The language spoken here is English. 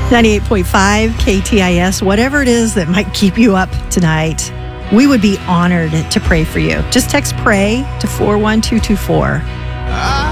98.5 KTIS, whatever it is that might keep you up tonight, we would be honored to pray for you. Just text PRAY to 41224.